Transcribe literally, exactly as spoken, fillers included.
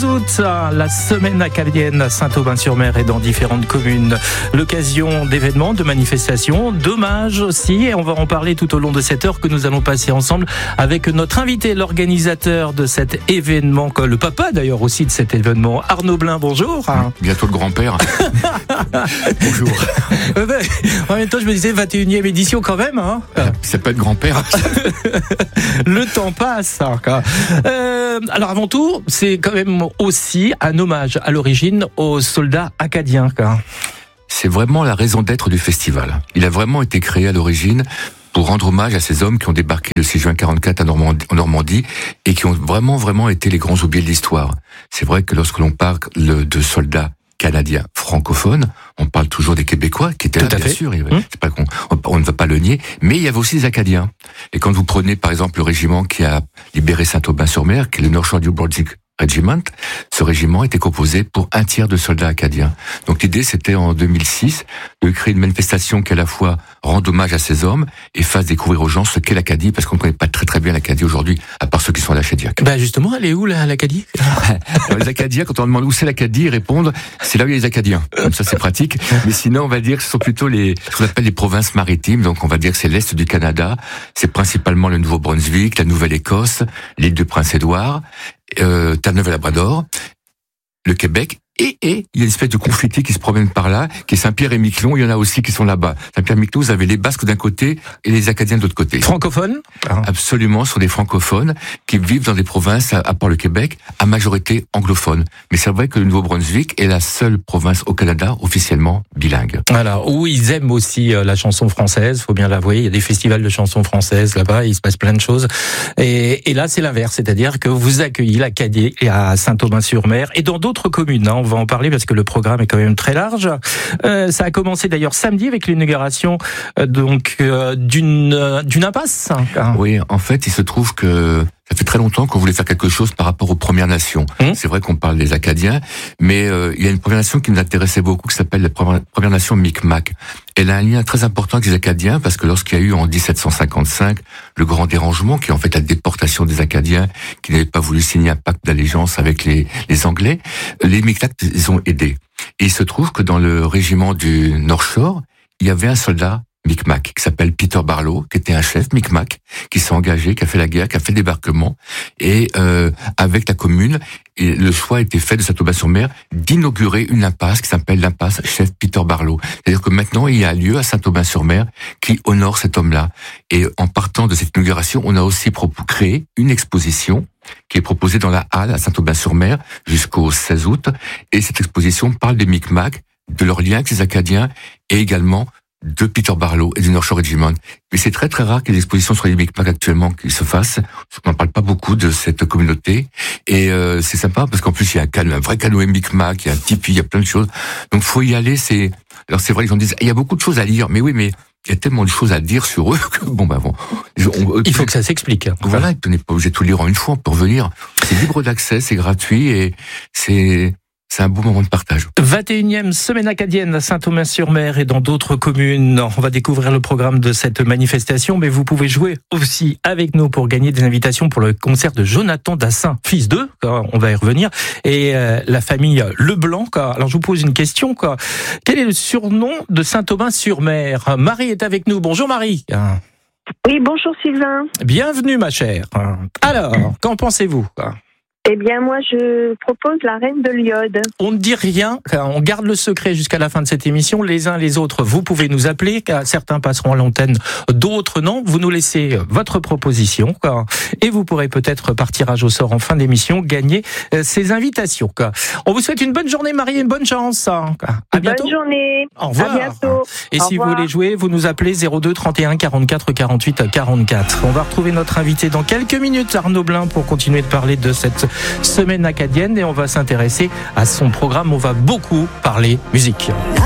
quinze août, la semaine acadienne à Saint-Aubin-sur-Mer et dans différentes communes. L'occasion d'événements, de manifestations, d'hommages aussi. Et on va en parler tout au long de cette heure que nous allons passer ensemble avec notre invité, l'organisateur de cet événement, le papa d'ailleurs aussi de cet événement, Arnaud Blin. Bonjour. Bientôt le grand-père. Bonjour. En même temps, je me disais vingt et unième édition quand même. Hein. Ça peut être grand-père. Le temps passe. Euh, alors avant tout, c'est quand même aussi un hommage à l'origine aux soldats acadiens. C'est vraiment la raison d'être du festival. Il a vraiment été créé à l'origine pour rendre hommage à ces hommes qui ont débarqué le six juin quarante-quatre à Normandie, en Normandie et qui ont vraiment, vraiment été les grands oubliés de l'histoire. C'est vrai que lorsque l'on parle de soldats canadiens francophones, on parle toujours des Québécois qui étaient là, bien sûr. Mmh. C'est pas qu'on, on ne va pas le nier, mais il y avait aussi les Acadiens. Et quand vous prenez par exemple le régiment qui a libéré Saint-Aubin-sur-Mer, qui est le North Shore New Brunswick Regiment, ce régiment était composé pour un tiers de soldats acadiens. Donc l'idée, c'était en deux mille six de créer une manifestation qui à la fois rende hommage à ces hommes et fasse découvrir aux gens ce qu'est l'Acadie, parce qu'on ne connaît pas très très bien l'Acadie aujourd'hui, à part ceux qui sont à l'Achadiac. Bah justement, elle est où là, l'Acadie? Les Acadiens, quand on demande où c'est l'Acadie, ils répondent c'est là où il y a les Acadiens. Comme ça, c'est pratique. Mais sinon, on va dire que ce sont plutôt les ce qu'on appelle les provinces maritimes. Donc on va dire que c'est l'est du Canada. C'est principalement le Nouveau-Brunswick, la Nouvelle-Écosse, l'île du Prince-Édouard, Euh, Terre-Neuve-et-Labrador, le Québec, et, et il y a une espèce de conflit qui se promène par là, qui est Saint-Pierre-et-Miquelon. Il y en a aussi qui sont là-bas. Saint-Pierre-et-Miquelon, vous avez les Basques d'un côté et les Acadiens de l'autre côté. Francophones? Absolument, ce sont des francophones qui vivent dans des provinces, à, à part le Québec, à majorité anglophone. Mais c'est vrai que le Nouveau-Brunswick est la seule province au Canada officiellement bilingue. Alors, où ils aiment aussi la chanson française, faut bien l'avouer. Il y a des festivals de chansons françaises là-bas, il se passe plein de choses. Et, et là, c'est l'inverse, c'est-à-dire que vous accueillez l'Acadie à Saint-Aubin-sur-Mer et dans d'autres communes. Hein, on va en parler parce que le programme est quand même très large. Euh, ça a commencé d'ailleurs samedi avec l'inauguration euh, donc euh, d'une euh, d'une impasse. Oui, en fait, il se trouve que ça fait très longtemps qu'on voulait faire quelque chose par rapport aux Premières Nations. Mmh. C'est vrai qu'on parle des Acadiens, mais euh, il y a une Première Nation qui nous intéressait beaucoup, qui s'appelle la Première, Première Nation Micmac. Elle a un lien très important avec les Acadiens, parce que lorsqu'il y a eu en dix-sept cent cinquante-cinq le grand dérangement, qui est en fait la déportation des Acadiens, qui n'avaient pas voulu signer un pacte d'allégeance avec les, les Anglais, les Micmac, ils ont aidé. Et il se trouve que dans le régiment du North Shore, il y avait un soldat Micmac, qui s'appelle Peter Barlow, qui était un chef Micmac, qui s'est engagé, qui a fait la guerre, qui a fait le débarquement, et euh, avec la commune, et le choix a été fait de Saint-Aubin-sur-Mer d'inaugurer une impasse qui s'appelle l'impasse chef Peter Barlow. C'est-à-dire que maintenant, il y a un lieu à Saint-Aubin-sur-Mer qui honore cet homme-là. Et en partant de cette inauguration, on a aussi créé une exposition qui est proposée dans la halle à Saint-Aubin-sur-Mer jusqu'au seize août. Et cette exposition parle des Micmac, de leur lien avec les Acadiens, et également de Peter Barlow et du North Shore Regiment. Mais c'est très très rare que les expositions sur les Micmac actuellement qui se fassent. On n'en parle pas beaucoup de cette communauté. Et euh, c'est sympa parce qu'en plus il y a un, canoë, un vrai canoë Micmac, il y a un tipi, il y a plein de choses. Donc faut y aller. C'est alors c'est vrai, les gens disent il y a beaucoup de choses à lire. Mais oui, mais il y a tellement de choses à dire sur eux que bon bah bon. On, il faut que ça s'explique. Voilà, on n'est pas obligé de tout lire en une fois. On peut revenir. C'est libre d'accès, c'est gratuit et c'est C'est un beau moment de partage. vingt et unième semaine acadienne à Saint-Aubin-sur-Mer et dans d'autres communes. On va découvrir le programme de cette manifestation, mais vous pouvez jouer aussi avec nous pour gagner des invitations pour le concert de Jonathan Dassin, fils d'eux, on va y revenir, et euh, la famille Leblanc. Alors je vous pose une question. Quel est le surnom de Saint-Aubin-sur-Mer? Marie est avec nous. Bonjour Marie. Oui, bonjour Sylvain. Bienvenue ma chère. Alors, qu'en pensez-vous? Eh bien, moi, je propose la Reine de l'Iode. On ne dit rien, on garde le secret jusqu'à la fin de cette émission. Les uns les autres, vous pouvez nous appeler, car certains passeront à l'antenne, d'autres non. Vous nous laissez votre proposition, et vous pourrez peut-être, par tirage au sort en fin d'émission, gagner ces invitations. On vous souhaite une bonne journée, Marie, et une bonne chance. À bientôt. Bonne journée. Au revoir. À bientôt. Et Au si revoir. vous voulez jouer, vous nous appelez zéro deux trente et un quarante-quatre quarante-huit quarante-quatre. On va retrouver notre invité dans quelques minutes, Arnaud Blin, pour continuer de parler de cette semaine acadienne, et on va s'intéresser à son programme. On va beaucoup parler musique.